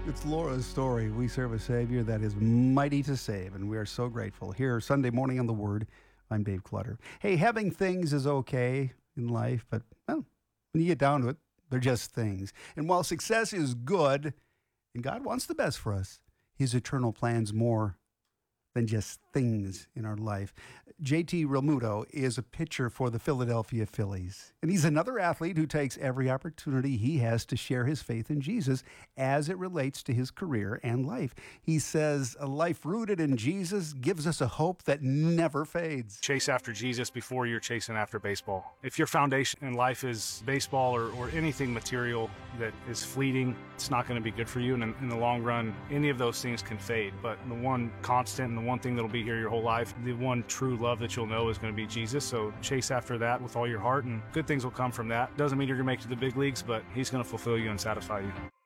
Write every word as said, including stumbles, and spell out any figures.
It's Laura's story. We serve a Savior that is mighty to save, and we are so grateful. Here, Sunday morning on The Word, I'm Dave Clutter. Hey, having things is okay in life, but well, when you get down to it, they're just things. And while success is good, and God wants the best for us, His eternal plan's more than just things in our life. J T Realmuto is a pitcher for the Philadelphia Phillies, and he's another athlete who takes every opportunity he has to share his faith in Jesus as it relates to his career and life. He says a life rooted in Jesus gives us a hope that never fades. Chase after Jesus before you're chasing after baseball. If your foundation in life is baseball or, or anything material that is fleeting, it's not going to be good for you. And in, in the long run, any of those things can fade. But the one constant and the one thing that'll be here your whole life, the one true love that you'll know is going to be Jesus. So chase after that with all your heart, and good things will come from that. Doesn't mean you're going to make it to the big leagues, but He's going to fulfill you and satisfy you.